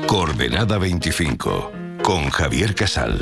Coordenada 25, con Javier Casal.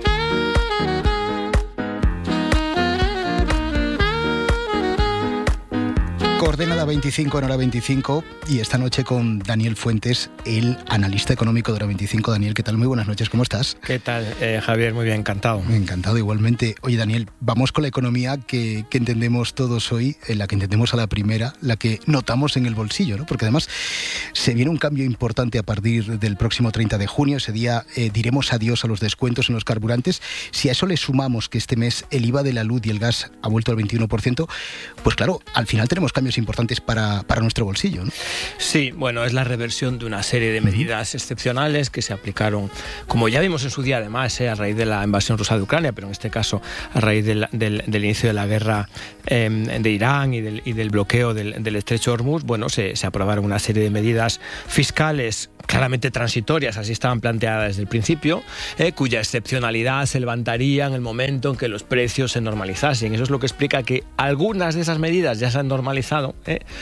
Coordenada 25 en Hora 25 y esta noche con Daniel Fuentes, el analista económico de Hora 25. Daniel, ¿qué tal? Muy buenas noches, ¿cómo estás? ¿Qué tal, Javier? Muy bien, encantado. Encantado igualmente. Oye, Daniel, vamos con la economía que entendemos todos hoy, la que entendemos a la primera, la que notamos en el bolsillo, ¿no? Porque además se viene un cambio importante a partir del próximo 30 de junio. Ese día diremos adiós a los descuentos en los carburantes. Si a eso le sumamos que este mes el IVA de la luz y el gas ha vuelto al 21%, pues claro, al final tenemos cambios importantes para nuestro bolsillo, ¿no? Sí, bueno, es la reversión de una serie de medidas excepcionales que se aplicaron, como ya vimos en su día además, a raíz de la invasión rusa de Ucrania, pero en este caso a raíz del inicio de la guerra de Irán y del bloqueo del estrecho de Hormuz. Bueno, se aprobaron una serie de medidas fiscales claramente transitorias, así estaban planteadas desde el principio, cuya excepcionalidad se levantaría en el momento en que los precios se normalizasen. Eso es lo que explica que algunas de esas medidas ya se han normalizado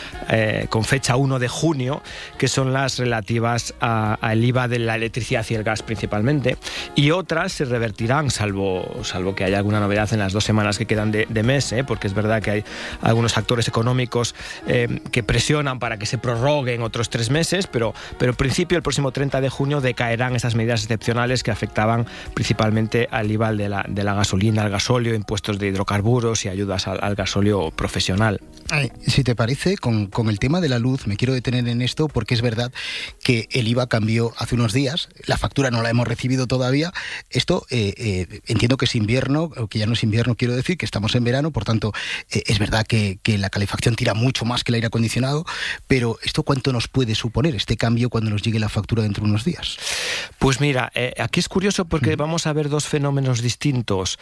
con fecha 1 de junio, que son las relativas al IVA de la electricidad y el gas principalmente, y otras se revertirán, salvo que haya alguna novedad en las 2 semanas que quedan de mes, porque es verdad que hay algunos actores económicos que presionan para que se prorroguen otros 3 meses, pero en principio el próximo 30 de junio decaerán esas medidas excepcionales que afectaban principalmente al IVA de la gasolina, al gasóleo, impuestos de hidrocarburos y ayudas al gasóleo profesional. Si te parece, con el tema de la luz, me quiero detener en esto porque es verdad que el IVA cambió hace unos días, la factura no la hemos recibido todavía. Esto entiendo que es invierno, o que ya no es invierno, quiero decir, que estamos en verano, por tanto, es verdad que la calefacción tira mucho más que el aire acondicionado, pero ¿esto cuánto nos puede suponer, este cambio, cuando nos llegue la factura dentro de unos días? Pues mira, aquí es curioso porque vamos a ver 2 fenómenos distintos.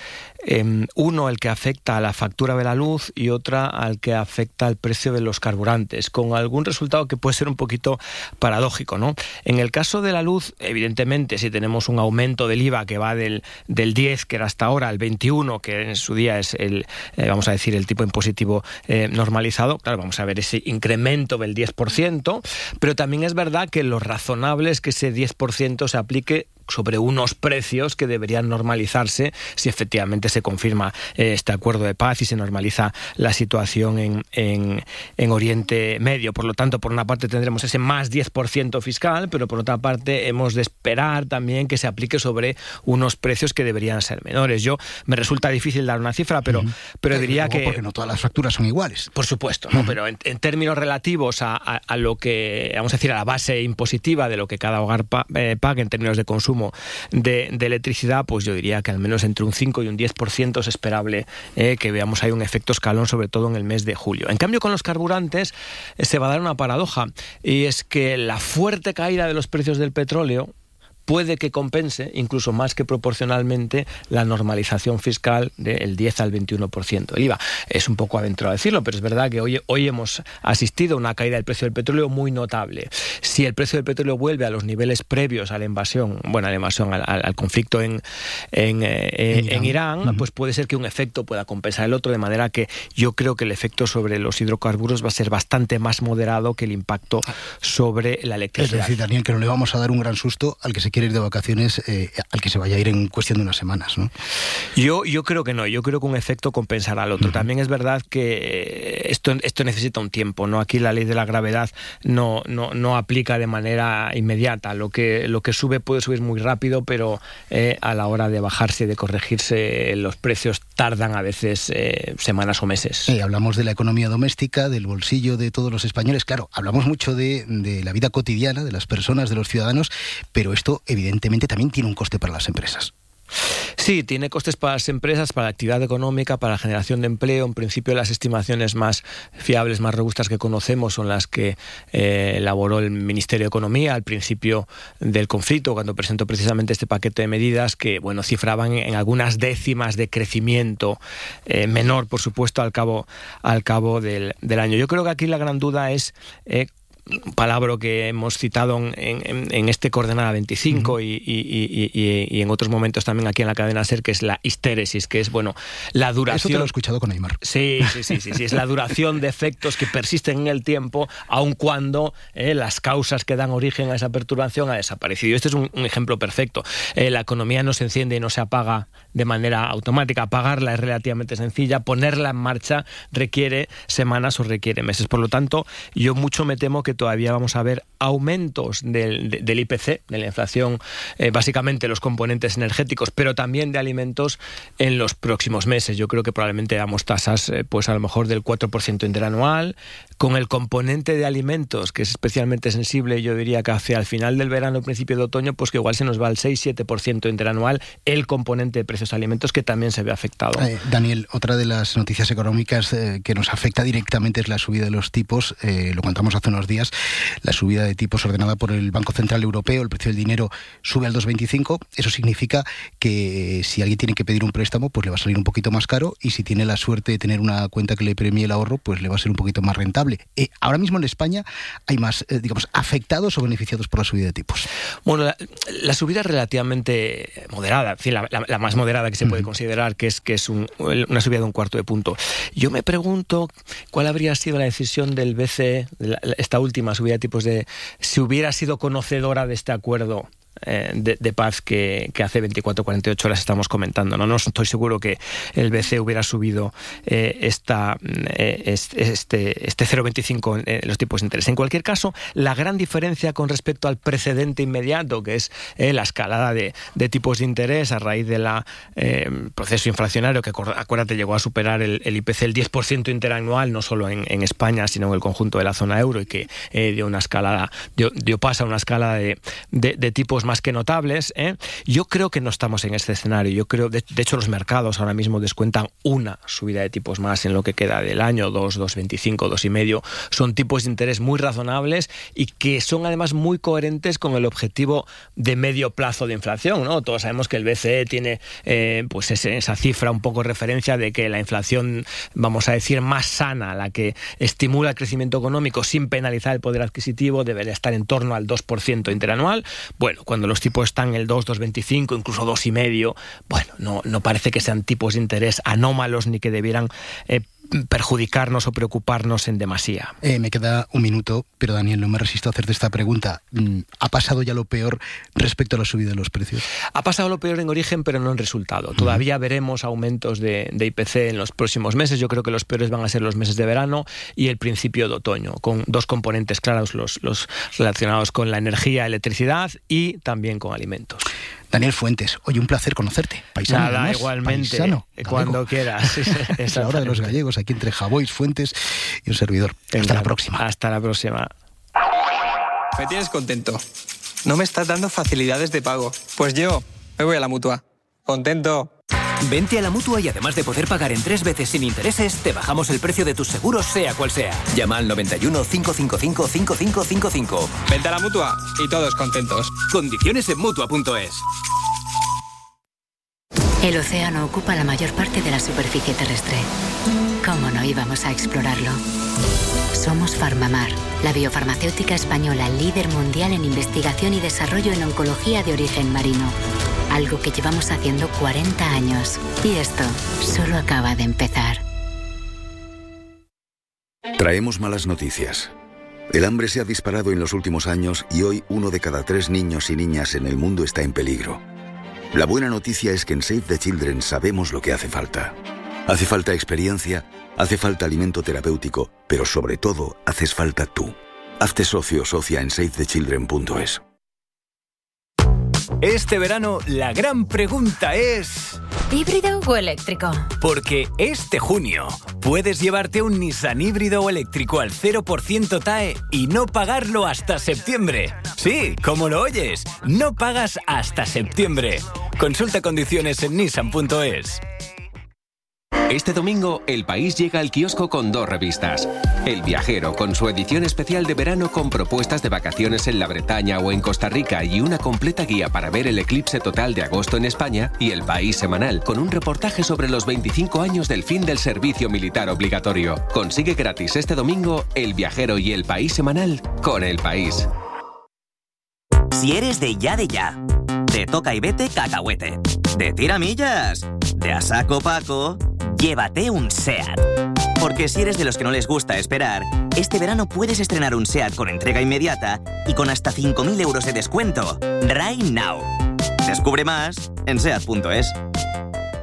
Uno, el que afecta a la factura de la luz, y otra al que afecta al precio de los carburantes, con algún resultado que puede ser un poquito paradójico, ¿no? En el caso de la luz, evidentemente, si tenemos un aumento del IVA que va del 10, que era hasta ahora, al 21, que en su día es vamos a decir, el tipo impositivo normalizado, claro, vamos a ver ese incremento del 10%, pero también es verdad que lo razonable es que ese 10% se aplique sobre unos precios que deberían normalizarse si efectivamente se confirma este acuerdo de paz y se normaliza la situación en Oriente Medio. Por lo tanto, por una parte tendremos ese más 10% fiscal, pero por otra parte hemos de esperar también que se aplique sobre unos precios que deberían ser menores. Me resulta difícil dar una cifra, pero diría que... Porque no todas las facturas son iguales. Por supuesto, ¿no? Pero en términos relativos a lo que, vamos a decir, a la base impositiva de lo que cada hogar pague en términos de consumo de electricidad, pues yo diría que al menos entre un 5 y un 10% es esperable que veamos ahí un efecto escalón, sobre todo en el mes de julio. En cambio, con los carburantes se va a dar una paradoja, y es que la fuerte caída de los precios del petróleo puede que compense, incluso más que proporcionalmente, la normalización fiscal del 10 al 21% del IVA. Es un poco aventurado decirlo, pero es verdad que hoy hemos asistido a una caída del precio del petróleo muy notable. Si el precio del petróleo vuelve a los niveles previos a la invasión, al conflicto en Irán, pues puede ser que un efecto pueda compensar el otro, de manera que yo creo que el efecto sobre los hidrocarburos va a ser bastante más moderado que el impacto sobre la electricidad. Es decir, Daniel, que no le vamos a dar un gran susto al que se quiere ir de vacaciones, al que se vaya a ir en cuestión de unas semanas, ¿no? Yo creo que no, yo creo que un efecto compensará al otro. También es verdad que esto necesita un tiempo, ¿no? Aquí la ley de la gravedad no aplica de manera inmediata. Lo que sube puede subir muy rápido, pero a la hora de bajarse, de corregirse, los precios tardan a veces semanas o meses. Hablamos de la economía doméstica, del bolsillo de todos los españoles. Claro, hablamos mucho de la vida cotidiana, de las personas, de los ciudadanos, pero esto evidentemente también tiene un coste para las empresas. Sí, tiene costes para las empresas, para la actividad económica, para la generación de empleo. En principio, las estimaciones más fiables, más robustas que conocemos son las que elaboró el Ministerio de Economía al principio del conflicto, cuando presentó precisamente este paquete de medidas que, cifraban en algunas décimas de crecimiento menor, por supuesto, al cabo del año. Yo creo que aquí la gran duda es palabra que hemos citado en este Coordenada 25 y en otros momentos también aquí en la cadena SER, que es la histéresis, que es, bueno, la duración... Eso te lo he escuchado con Aymar. Sí, es la duración de efectos que persisten en el tiempo, aun cuando las causas que dan origen a esa perturbación ha desaparecido. Este es un ejemplo perfecto. La economía no se enciende y no se apaga de manera automática. Apagarla es relativamente sencilla, ponerla en marcha requiere semanas o requiere meses. Por lo tanto, yo mucho me temo que todavía vamos a ver aumentos del IPC, de la inflación, básicamente los componentes energéticos, pero también de alimentos en los próximos meses. Yo creo que probablemente damos tasas, pues a lo mejor del 4% interanual, con el componente de alimentos, que es especialmente sensible, yo diría que hacia el final del verano, principio de otoño, pues que igual se nos va al 6-7% interanual, el componente de precios de alimentos, que también se ve afectado. Daniel, otra de las noticias económicas que nos afecta directamente es la subida de los tipos. Lo contamos hace unos días, la subida de tipos ordenada por el Banco Central Europeo. El precio del dinero sube al 2,25. Eso significa que si alguien tiene que pedir un préstamo, pues le va a salir un poquito más caro, y si tiene la suerte de tener una cuenta que le premie el ahorro, pues le va a ser un poquito más rentable. Ahora mismo en España hay más, afectados o beneficiados por la subida de tipos. Bueno, la subida es relativamente moderada, en fin, la más moderada que se puede considerar, que es una subida de 1/4 punto. Yo me pregunto cuál habría sido la decisión del BCE, esta última subida de tipos, si hubiera sido conocedora de este acuerdo de paz que hace 24-48 horas estamos comentando. No estoy seguro que el BCE hubiera subido este 0,25 en los tipos de interés. En cualquier caso, la gran diferencia con respecto al precedente inmediato, que es la escalada de tipos de interés a raíz del proceso inflacionario, que acuérdate llegó a superar el IPC el 10% interanual, no solo en España, sino en el conjunto de la zona euro, y que dio paso a una escalada de tipos más que notables. Yo creo que no estamos en este escenario. Yo creo, de hecho, los mercados ahora mismo descuentan una subida de tipos más en lo que queda del año, 2,25, 2,5. Son tipos de interés muy razonables y que son además muy coherentes con el objetivo de medio plazo de inflación, ¿no? Todos sabemos que el BCE tiene pues esa cifra un poco referencia de que la inflación, vamos a decir, más sana, la que estimula el crecimiento económico sin penalizar el poder adquisitivo, debería estar en torno al 2% interanual. Bueno, cuando los tipos están en el 2,25, incluso 2,5, bueno, no parece que sean tipos de interés anómalos ni que debieran perjudicarnos o preocuparnos en demasía. Me queda un minuto, pero Daniel, no me resisto a hacerte esta pregunta. ¿Ha pasado ya lo peor respecto a la subida de los precios? Ha pasado lo peor en origen, pero no en resultado. Todavía veremos aumentos de IPC en los próximos meses. Yo creo que los peores van a ser los meses de verano y el principio de otoño, con dos componentes claros, los relacionados con la energía, electricidad y también con alimentos. Daniel Fuentes, oye, un placer conocerte. Paisano. Nada, además, igualmente, paisano, cuando quieras. Es la hora de los gallegos, aquí entre Javois, Fuentes y un servidor. Hasta la próxima. Hasta la próxima. Me tienes contento. No me estás dando facilidades de pago. Pues yo me voy a la Mutua. Contento. Vente a la Mutua y además de poder pagar en 3 veces sin intereses, te bajamos el precio de tus seguros, sea cual sea. Llama al 91 555 5555. Vente a la Mutua y todos contentos. Condiciones en Mutua.es. El océano ocupa la mayor parte de la superficie terrestre. ¿Cómo no íbamos a explorarlo? Somos Farmamar, la biofarmacéutica española líder mundial en investigación y desarrollo en oncología de origen marino. Algo que llevamos haciendo 40 años. Y esto solo acaba de empezar. Traemos malas noticias. El hambre se ha disparado en los últimos años y hoy 1 de cada 3 niños y niñas en el mundo está en peligro. La buena noticia es que en Save the Children sabemos lo que hace falta. Hace falta experiencia, hace falta alimento terapéutico, pero sobre todo haces falta tú. Hazte socio o socia en SaveTheChildren.es. Este verano, la gran pregunta es... ¿híbrido o eléctrico? Porque este junio puedes llevarte un Nissan híbrido o eléctrico al 0% TAE y no pagarlo hasta septiembre. Sí, como lo oyes, no pagas hasta septiembre. Consulta condiciones en Nissan.es. Este domingo, El País llega al kiosco con 2 revistas. El Viajero, con su edición especial de verano con propuestas de vacaciones en la Bretaña o en Costa Rica y una completa guía para ver el eclipse total de agosto en España. Y El País semanal, con un reportaje sobre los 25 años del fin del servicio militar obligatorio. Consigue gratis este domingo El Viajero y El País semanal con El País. Si eres de ya, de toca y vete cacahuete, de tiramillas, de a saco Paco, llévate un SEAT. Porque si eres de los que no les gusta esperar, este verano puedes estrenar un SEAT con entrega inmediata y con hasta 5.000 euros de descuento. Right now. Descubre más en SEAT.es.